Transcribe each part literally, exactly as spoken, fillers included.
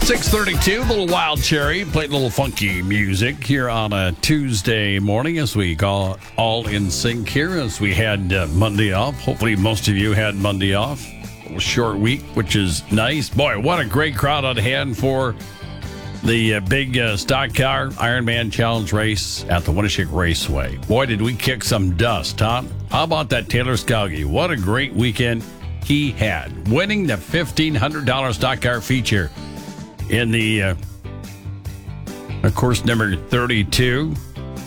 six thirty-two, Little Wild Cherry, played a little funky music here on a Tuesday morning as we go all in sync here as we had uh, Monday off. Hopefully most of you had Monday off. A little short week, which is nice. Boy, what a great crowd on hand for the uh, big uh, stock car Ironman Challenge race at the Winneshiek Raceway. Boy, did we kick some dust, huh? How about that Taylor Skougie? What a great weekend he had, winning the fifteen hundred dollars stock car feature in the, uh, of course, number thirty-two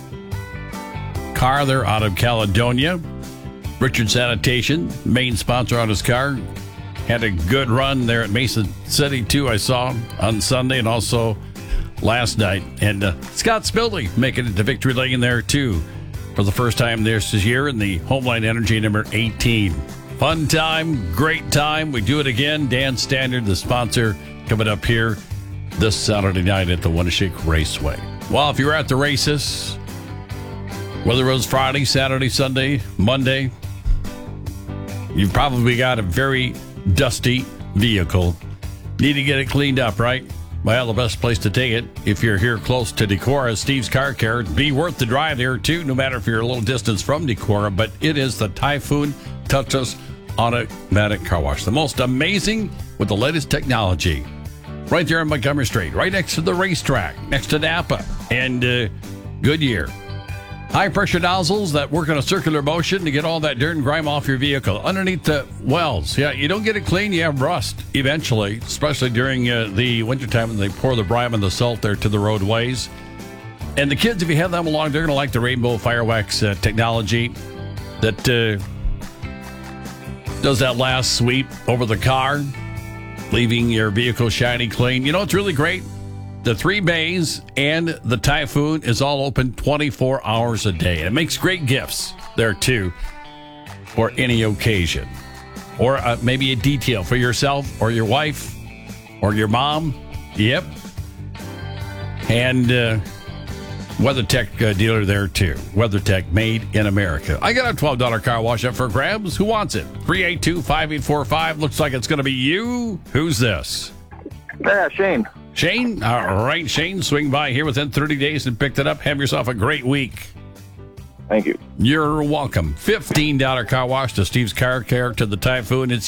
car there out of Caledonia. Richard Sanitation, main sponsor on his car, had a good run there at Mason City, too, I saw on Sunday and also last night. And uh, Scott Spiley making it to victory lane there, too, for the first time this year in the Homeline Energy number eighteen. Fun time, great time. We do it again. Dan Standard, the sponsor, coming up here this Saturday night at the Winneshiek Raceway. Well, if you're at the races, whether it was Friday, Saturday, Sunday, Monday, you've probably got a very dusty vehicle. Need to get it cleaned up, right? Well, the best place to take it, if you're here close to Decorah, is Steve's Car Care. It'd be worth the drive there, too, no matter if you're a little distance from Decorah, but it is the Typhoon Touchless Automatic Car Wash. The most amazing with the latest technology. Right there on Montgomery Street, right next to the racetrack, next to Napa and uh, Goodyear. High-pressure nozzles that work on a circular motion to get all that dirt and grime off your vehicle. Underneath the wells, yeah, you don't get it clean, you have rust eventually, especially during uh, the wintertime when they pour the brine and the salt there to the roadways. And the kids, if you have them along, they're going to like the Rainbow Firewax uh, technology that uh, does that last sweep over the car, leaving your vehicle shiny clean. You know, it's really great. The three bays and the Typhoon is all open twenty-four hours a day. And it makes great gifts there, too, for any occasion. Or uh, maybe a detail for yourself or your wife or your mom. Yep. And uh, WeatherTech uh, dealer there, too. WeatherTech, made in America. I got a twelve dollars car wash up for grabs. Who wants it? three eight two, five eight four five. Looks like it's going to be you. Who's this? Yeah, Shane. Shane? All right, Shane, swing by here within thirty days and picked it up. Have yourself a great week. Thank you. You're welcome. fifteen dollars car wash to Steve's Car Care to the Typhoon. It's